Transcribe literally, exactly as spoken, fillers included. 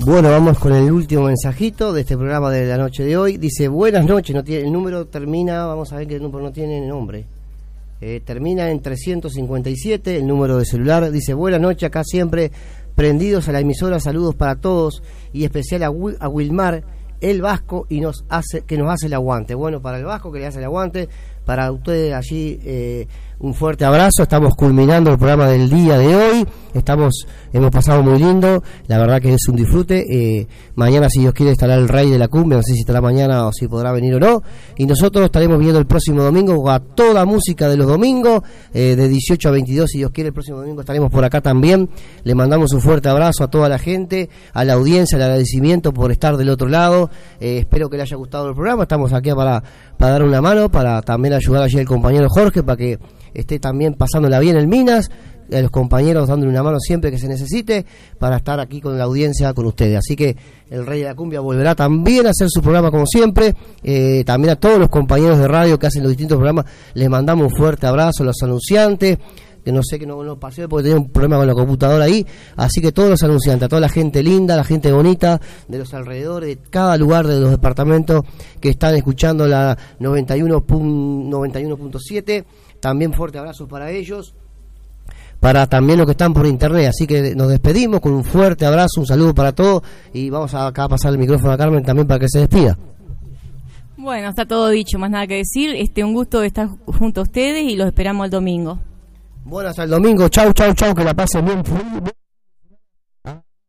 Bueno, vamos con el último mensajito de este programa de la noche de hoy. Dice, buenas noches, no tiene, el número termina, vamos a ver que el número no tiene nombre. Eh, termina en trescientos cincuenta y siete, el número de celular. Dice, buenas noches, acá siempre prendidos a la emisora, saludos para todos y especial a, Wil- a Wilmar, el Vasco, y nos hace que nos hace el aguante. Bueno, para el Vasco que le hace el aguante, para ustedes allí eh, un fuerte abrazo. Estamos culminando el programa del día de hoy. Estamos, hemos pasado muy lindo, la verdad que es un disfrute. Eh, mañana, si Dios quiere, estará el Rey de la Cumbia, no sé si estará mañana o si podrá venir o no. Y nosotros estaremos viendo el próximo domingo a toda música de los domingos, eh, de dieciocho a veintidós, si Dios quiere, el próximo domingo estaremos por acá también. Le mandamos un fuerte abrazo a toda la gente, a la audiencia, el agradecimiento por estar del otro lado. Eh, espero que le haya gustado el programa. Estamos aquí para, para dar una mano, para también ayudar allí al compañero Jorge, para que esté también pasándola bien en Minas, a los compañeros dándole una mano siempre que se necesite, para estar aquí con la audiencia, con ustedes. Así que el Rey de la Cumbia volverá también a hacer su programa como siempre. Eh, también a todos los compañeros de radio que hacen los distintos programas, les mandamos un fuerte abrazo, a los anunciantes, que no sé que no, no pasé porque tenía un problema con la computadora ahí, así que todos los anunciantes, a toda la gente linda, la gente bonita de los alrededores, de cada lugar de los departamentos que están escuchando la noventa y uno punto siete, también fuerte abrazo para ellos, para también los que están por internet. Así que nos despedimos con un fuerte abrazo, un saludo para todos, y vamos a acá a pasar el micrófono a Carmen también para que se despida. Bueno, está todo dicho, más nada que decir. Este, un gusto estar junto a ustedes y los esperamos el domingo. Bueno, hasta el domingo. Chau, chau, chau, que la pasen bien.